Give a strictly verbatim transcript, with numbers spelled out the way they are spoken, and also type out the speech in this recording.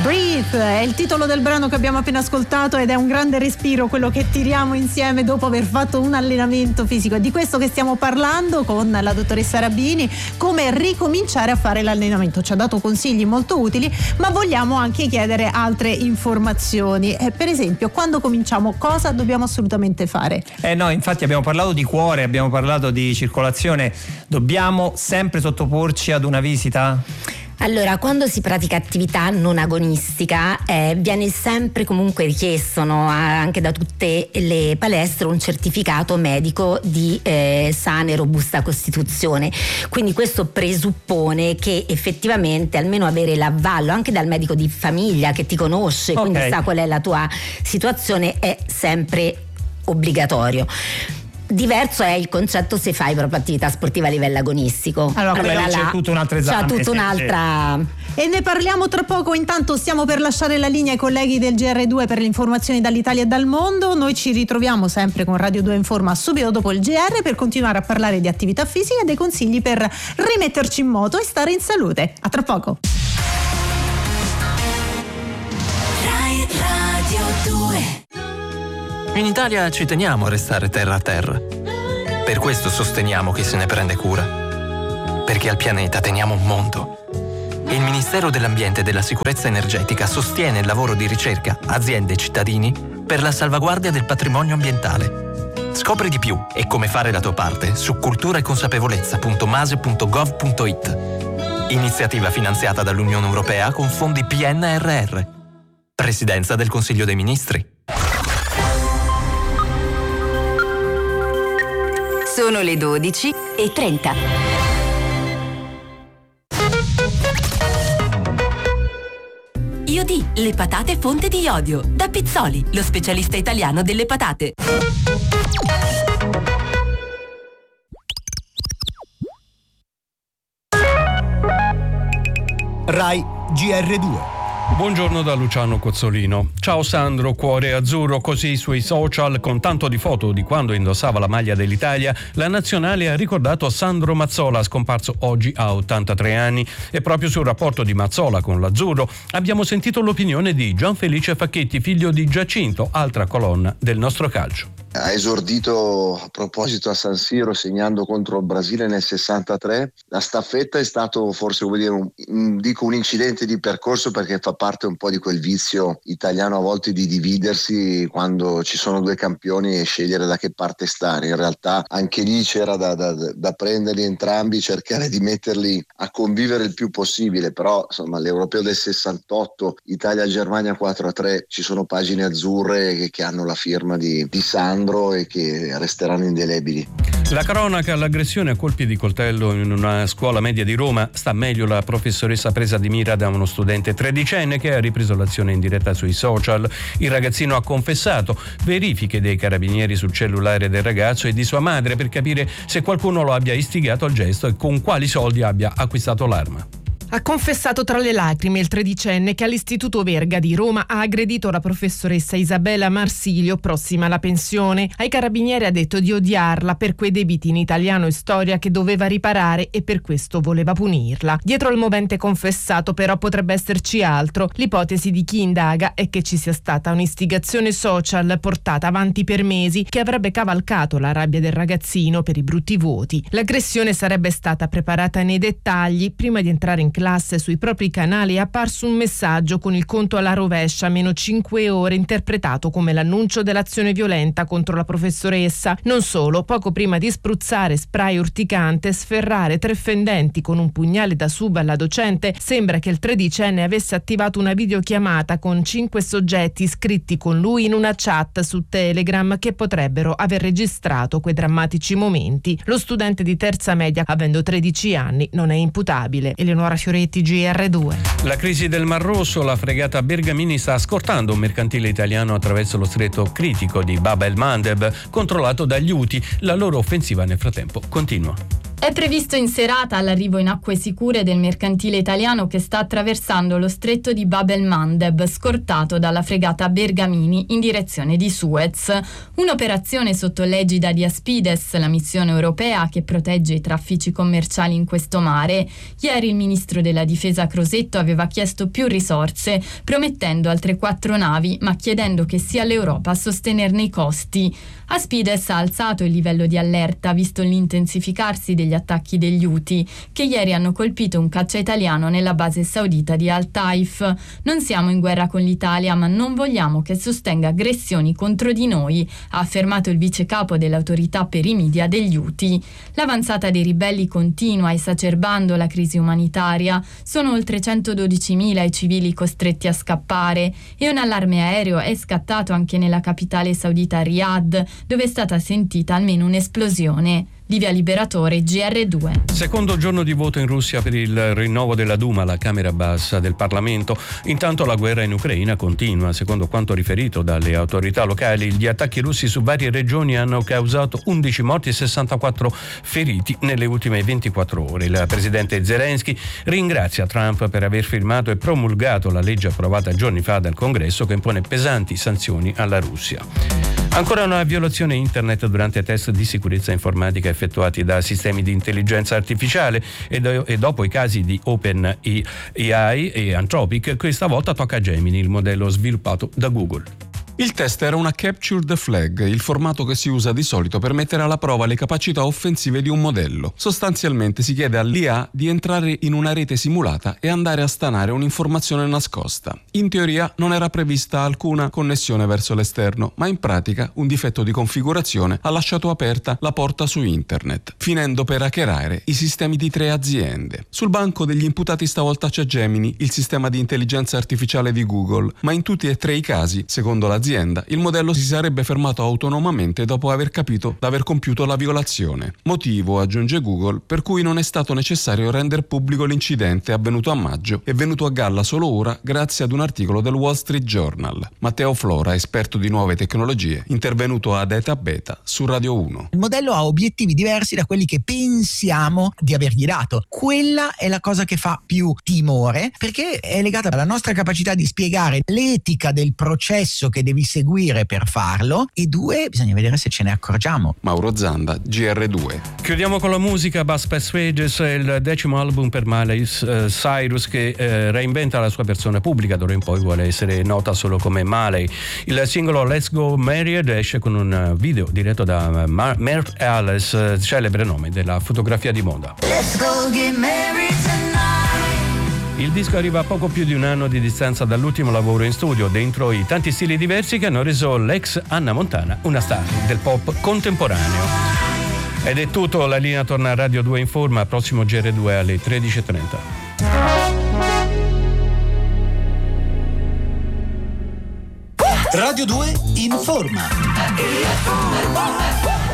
Breathe è il titolo del brano che abbiamo appena ascoltato ed è un grande respiro quello che tiriamo insieme dopo aver fatto un allenamento fisico. È di questo che stiamo parlando con la dottoressa Rabini, come ricominciare a fare l'allenamento. Ci ha dato consigli molto utili, ma vogliamo anche chiedere altre informazioni. Eh, per esempio, quando cominciamo, cosa dobbiamo assolutamente fare? Eh no, infatti abbiamo parlato di cuore, abbiamo parlato di circolazione. Dobbiamo sempre sottoporci ad una visita? Allora, quando si pratica attività non agonistica eh, viene sempre comunque richiesto, no, anche da tutte le palestre, un certificato medico di eh, sana e robusta costituzione. Quindi questo presuppone che effettivamente almeno avere l'avvallo anche dal medico di famiglia che ti conosce, okay, quindi sa qual è la tua situazione, è sempre obbligatorio. Diverso è il concetto se fai proprio attività sportiva a livello agonistico. Allora, allora là, c'è tutta un'altra esame. C'è tutta un'altra. E ne parliamo tra poco. Intanto stiamo per lasciare la linea ai colleghi del G R due per le informazioni dall'Italia e dal mondo. Noi ci ritroviamo sempre con Radio due Informa subito dopo il G R per continuare a parlare di attività fisica e dei consigli per rimetterci in moto e stare in salute. A tra poco. Rai Radio due. In Italia ci teniamo a restare terra a terra. Per questo sosteniamo chi se ne prende cura. Perché al pianeta teniamo un mondo. Il Ministero dell'Ambiente e della Sicurezza Energetica sostiene il lavoro di ricerca, aziende e cittadini per la salvaguardia del patrimonio ambientale. Scopri di più e come fare la tua parte su cultura e consapevolezza punto mase punto gov punto it. Iniziativa finanziata dall'Unione Europea con fondi P N R R. Presidenza del Consiglio dei Ministri. Sono le dodici e trenta. Iodi, le patate fonte di iodio. Da Pizzoli, lo specialista italiano delle patate. Rai G R due. Buongiorno da Luciano Cozzolino. Ciao Sandro, cuore azzurro. Così sui social, con tanto di foto di quando indossava la maglia dell'Italia, la nazionale ha ricordato Sandro Mazzola, scomparso oggi a ottantatré anni. E proprio sul rapporto di Mazzola con l'azzurro abbiamo sentito l'opinione di Gianfelice Facchetti, figlio di Giacinto, altra colonna del nostro calcio. Ha esordito a proposito a San Siro segnando contro il Brasile nel sessantatré. La staffetta è stato forse, vuol dire, un, un, dico un incidente di percorso, perché fa parte un po' di quel vizio italiano a volte di dividersi quando ci sono due campioni e scegliere da che parte stare. In realtà anche lì c'era da, da, da prenderli entrambi, cercare di metterli a convivere il più possibile, però insomma l'Europeo del sessantotto, Italia-Germania quattro a tre, ci sono pagine azzurre che, che hanno la firma di, di Sandro e che resteranno indelebili. La cronaca, l'aggressione a colpi di coltello in una scuola media di Roma. Sta meglio la professoressa presa di mira da uno studente tredicenne che ha ripreso l'azione in diretta sui social. Il ragazzino ha confessato. Verifiche dei carabinieri sul cellulare del ragazzo e di sua madre per capire se qualcuno lo abbia istigato al gesto e con quali soldi abbia acquistato l'arma. Ha confessato tra le lacrime il tredicenne che all'Istituto Verga di Roma ha aggredito la professoressa Isabella Marsilio, prossima alla pensione. Ai carabinieri ha detto di odiarla per quei debiti in italiano e storia che doveva riparare e per questo voleva punirla. Dietro al movente confessato però potrebbe esserci altro. L'ipotesi di chi indaga è che ci sia stata un'istigazione social portata avanti per mesi che avrebbe cavalcato la rabbia del ragazzino per i brutti voti. L'aggressione sarebbe stata preparata nei dettagli. Prima di entrare in classe sui propri canali è apparso un messaggio con il conto alla rovescia meno cinque ore, interpretato come l'annuncio dell'azione violenta contro la professoressa. Non solo, poco prima di spruzzare spray urticante e sferrare tre fendenti con un pugnale da sub alla docente, sembra che il tredicenne avesse attivato una videochiamata con cinque soggetti iscritti con lui in una chat su Telegram che potrebbero aver registrato quei drammatici momenti. Lo studente di terza media, avendo tredici anni, non è imputabile. Eleonora Fioretti, G R due. La crisi del Mar Rosso, la fregata Bergamini sta scortando un mercantile italiano attraverso lo stretto critico di Bab el Mandeb, controllato dagli Houthi. La loro offensiva nel frattempo continua. È previsto in serata l'arrivo in acque sicure del mercantile italiano che sta attraversando lo stretto di Bab el-Mandeb, scortato dalla fregata Bergamini in direzione di Suez. Un'operazione sotto l'egida di Aspides, la missione europea che protegge i traffici commerciali in questo mare. Ieri il ministro della difesa Crosetto aveva chiesto più risorse, promettendo altre quattro navi, ma chiedendo che sia l'Europa a sostenerne i costi. Aspides ha alzato il livello di allerta visto l'intensificarsi degli attacchi degli Houthi, che ieri hanno colpito un caccia italiano nella base saudita di Al-Taif. Non siamo in guerra con l'Italia, ma non vogliamo che sostenga aggressioni contro di noi, ha affermato il vice capo dell'autorità per i media degli Houthi. L'avanzata dei ribelli continua, esacerbando la crisi umanitaria. Sono oltre centododicimila i civili costretti a scappare e un allarme aereo è scattato anche nella capitale saudita Riyadh, dove è stata sentita almeno un'esplosione. Livia Liberatore, G R due. Secondo giorno di voto in Russia per il rinnovo della Duma, la Camera bassa del Parlamento. Intanto la guerra in Ucraina continua. Secondo quanto riferito dalle autorità locali, gli attacchi russi su varie regioni hanno causato undici morti e sessantaquattro feriti nelle ultime ventiquattro ore. Il presidente Zelensky ringrazia Trump per aver firmato e promulgato la legge approvata giorni fa dal Congresso che impone pesanti sanzioni alla Russia. Ancora una violazione internet durante test di sicurezza informatica effettuati da sistemi di intelligenza artificiale e, do- e dopo i casi di OpenAI e Anthropic, questa volta tocca a Gemini, il modello sviluppato da Google. Il test era una Capture the Flag, il formato che si usa di solito per mettere alla prova le capacità offensive di un modello. Sostanzialmente si chiede all'I A di entrare in una rete simulata e andare a stanare un'informazione nascosta. In teoria non era prevista alcuna connessione verso l'esterno, ma in pratica un difetto di configurazione ha lasciato aperta la porta su internet, finendo per hackerare i sistemi di tre aziende. Sul banco degli imputati stavolta c'è Gemini, il sistema di intelligenza artificiale di Google, ma in tutti e tre i casi, secondo l'azienda, il modello si sarebbe fermato autonomamente dopo aver capito d'aver compiuto la violazione. Motivo, aggiunge Google, per cui non è stato necessario rendere pubblico l'incidente avvenuto a maggio e venuto a galla solo ora grazie ad un articolo del Wall Street Journal. Matteo Flora, esperto di nuove tecnologie, intervenuto ad Eta Beta su Radio uno. Il modello ha obiettivi diversi da quelli che pensiamo di avergli dato. Quella è la cosa che fa più timore, perché è legata alla nostra capacità di spiegare l'etica del processo che devi seguire per farlo, e due, bisogna vedere se ce ne accorgiamo. Mauro Zanda, G R due. Chiudiamo con la musica. Bass Passages è il decimo album per Miley uh, Cyrus, che uh, reinventa la sua persona pubblica, d'ora in poi vuole essere nota solo come Miley. Il singolo Let's Go Married esce con un video diretto da Mar- Mert Alice, celebre nome della fotografia di moda. Let's go get married tonight. Il disco arriva a poco più di un anno di distanza dall'ultimo lavoro in studio, dentro i tanti stili diversi che hanno reso l'ex Anna Montana una star del pop contemporaneo. Ed è tutto, la linea torna a Radio due in forma, prossimo G R due alle tredici e trenta. Radio due in forma.